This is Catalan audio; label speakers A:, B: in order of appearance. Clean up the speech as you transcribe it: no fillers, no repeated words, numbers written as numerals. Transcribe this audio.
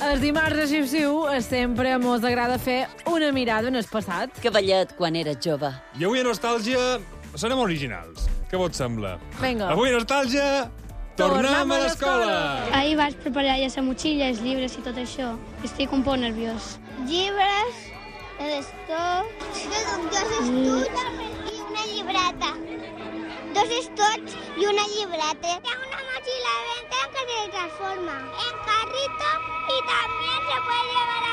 A: El dimarts a Xiu-Xiu sempre mos agrada fer una mirada en el passat.
B: Que ballet quan eres jove.
C: I avui a Nostàlgia serem originals. Què vos sembla?
A: Vinga.
C: Avui a Nostàlgia tornem a l'escola.
D: Ahir vaig preparar ja la motxilla, els llibres i tot això. Estic un poc nerviós. Llibres, estots...
E: Dos estuts i una llibreta. Dos estots i una llibreta. Hi ha una mochila de venta que se transforma en carrito y también se puede llevar